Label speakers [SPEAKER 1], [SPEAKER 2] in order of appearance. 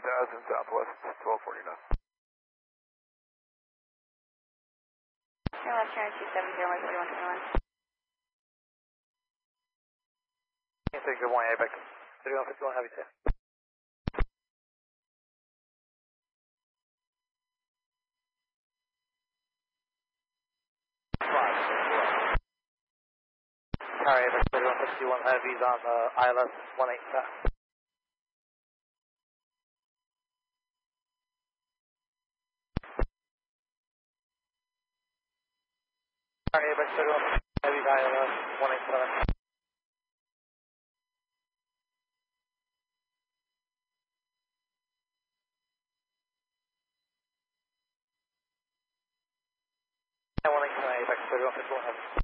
[SPEAKER 1] Southwest, 1249.
[SPEAKER 2] Airlines 270, 4151.
[SPEAKER 1] Good morning, ABEC. 3151, heavy tail. Carry ABEC 3151 heavies on ILS 18 set. Carry ABEC 31 heavies ILS 187. And 187 ABEC 3151 heavy.